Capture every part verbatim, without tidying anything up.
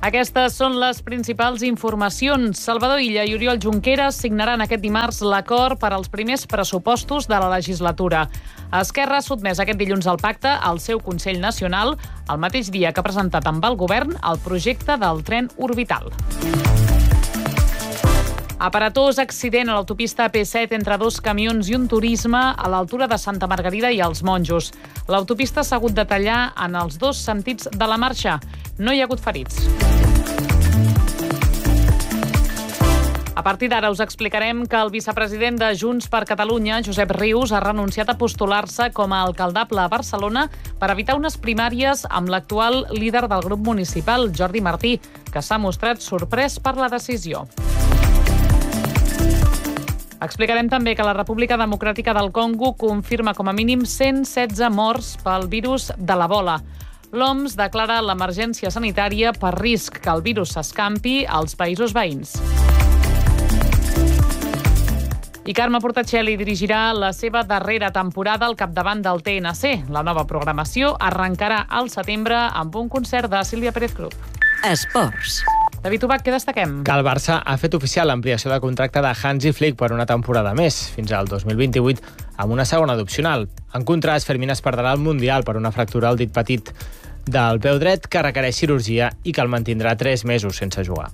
Aquestes són les principals informacions. Salvador Illa i Oriol Junqueras signaran aquest dimarts l'acord per als primers pressupostos de la legislatura. Esquerra ha sotmès aquest dilluns al pacte al seu Consell Nacional, el mateix dia que ha presentat amb el govern el projecte del tren orbital. Aparatós accident a l'autopista A P set entre dos camions i un turisme a l'altura de Santa Margarida i els Monjos. L'autopista s'ha hagut de tallar en els dos sentits de la marxa. No hi ha hagut ferits. A partir d'ara us explicarem que el vicepresident de Junts per Catalunya, Josep Rius, ha renunciat a postular-se com a alcaldable a Barcelona per evitar unes primàries amb l'actual líder del grup municipal, Jordi Martí, que s'ha mostrat sorprès per la decisió. Explicarem també que la República Democràtica del Congo confirma com a mínim cent setze morts pel virus de l'Ebola. L'O M S declara l'emergència sanitària per risc que el virus s'escampi als països veïns. I Carme Portacelli dirigirà la seva darrera temporada al capdavant del T N C. La nova programació arrencarà al setembre amb un concert de Sílvia Pérez Cruz. Esports. David Ubach, què destaquem? Que el Barça ha fet oficial l'ampliació de contracte de Hansi Flick per una temporada més, fins al dos mil vint-i-vuit, amb una segona d'opcional. En contrast, Fermín es perdrà el Mundial per una fractura al dit petit del peu dret que requereix cirurgia i que el mantindrà tres mesos sense jugar.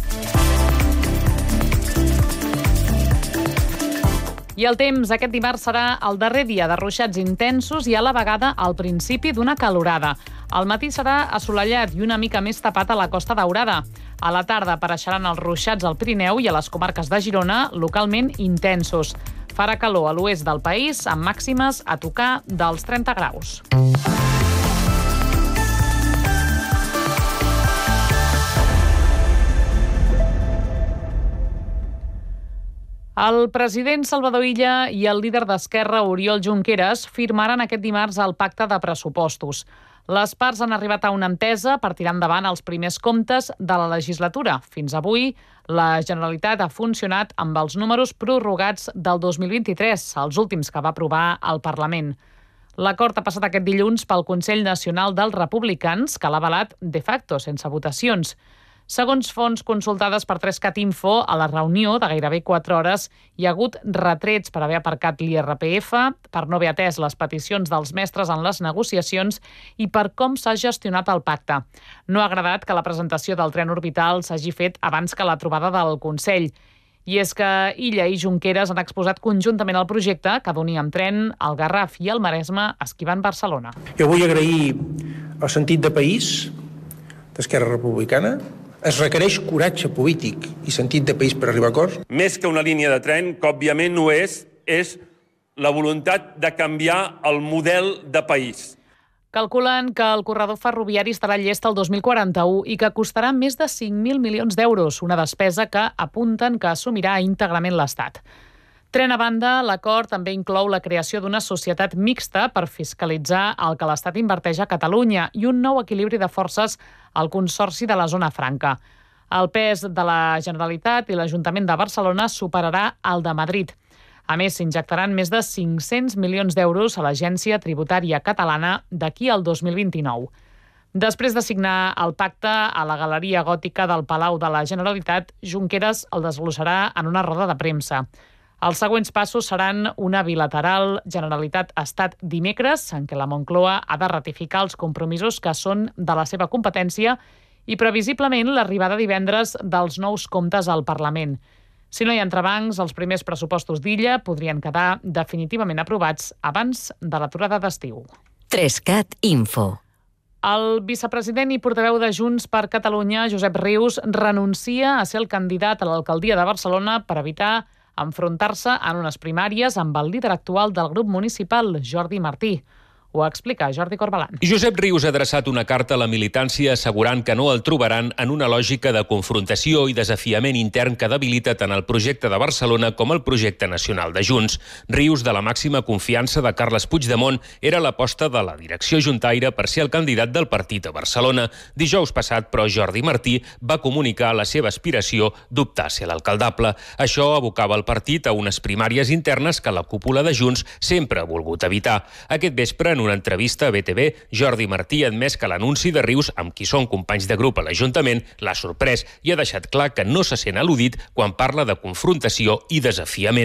I el temps aquest dimarts serà el darrer dia de ruixats intensos i a la vegada al principi d'una calorada. Al matí serà assolellat i una mica més tapat a la Costa Daurada. A la tarda apareixeran els ruixats al Pirineu i a les comarques de Girona, localment intensos. Farà calor a l'oest del país, amb màximes a tocar dels trenta graus. El president Salvador Illa i el líder d'Esquerra, Oriol Junqueras, firmaran aquest dimarts el pacte de pressupostos. Les parts han arribat a una entesa per tirar endavant els primers comptes de la legislatura. Fins avui, la Generalitat ha funcionat amb els números prorrogats del dos mil vint-i-tres, els últims que va aprovar el Parlament. L'acord ha passat aquest dilluns pel Consell Nacional dels Republicans, que l'ha avalat de facto, sense votacions. Segons fonts consultades per tres cat Info, a la reunió de gairebé quatre hores hi ha hagut retrets per haver aparcat l'I R P F, per no haver atès les peticions dels mestres en les negociacions i per com s'ha gestionat el pacte. No ha agradat que la presentació del tren orbital s'hagi fet abans que la trobada del Consell. I és que Illa i Junqueras han exposat conjuntament el projecte que doni amb tren al Garraf i al Maresme esquivant Barcelona. Jo vull agrair el sentit de país d'Esquerra Republicana. Es requereix coratge polític i sentit de país per arribar a acords. Més que una línia de tren, que òbviament no és, és la voluntat de canviar el model de país. Calculen que el corredor ferroviari estarà llest el dos mil quaranta-u i que costarà més de cinc mil milions d'euros, una despesa que apunten que assumirà íntegrament l'Estat. Tren a banda, l'acord també inclou la creació d'una societat mixta per fiscalitzar el que l'Estat inverteix a Catalunya i un nou equilibri de forces al Consorci de la Zona Franca. El pes de la Generalitat i l'Ajuntament de Barcelona superarà el de Madrid. A més, s'injectaran més de cinc-cents milions d'euros a l'Agència Tributària Catalana d'aquí al dos mil vint-i-nou. Després de signar el pacte a la Galeria Gòtica del Palau de la Generalitat, Junqueras el desglossarà en una roda de premsa. Els següents passos seran una bilateral Generalitat-Estat dimecres, en què la Moncloa ha de ratificar els compromisos que són de la seva competència i previsiblement l'arribada divendres dels nous comptes al Parlament. Si no hi ha entrebancs, els primers pressupostos d'Illa podrien quedar definitivament aprovats abans de l'aturada d'estiu. tres cat Info. El vicepresident i portaveu de Junts per Catalunya, Josep Rius, renuncia a ser el candidat a l'alcaldia de Barcelona per evitar enfrontar-se en unes primàries amb el líder actual del grup municipal, Jordi Martí. Ho explica Jordi Corbalan. Josep Rius ha adreçat una carta a la militància assegurant que no el trobaran en una lògica de confrontació i desafiament intern que debilita tant el projecte de Barcelona com el projecte nacional de Junts. Rius, de la màxima confiança de Carles Puigdemont, era l'aposta de la direcció juntaire per ser el candidat del partit a Barcelona. Dijous passat, però, Jordi Martí va comunicar la seva aspiració d'optar a ser l'alcaldable. Això abocava el partit a unes primàries internes que la cúpula de Junts sempre ha volgut evitar. Aquest vespre, En una entrevista a B T V, Jordi Martí ha admès que l'anunci de Rius, amb qui són companys de grup a l'Ajuntament, l'ha sorprès i ha deixat clar que no se sent al·ludit quan parla de confrontació i desafiament.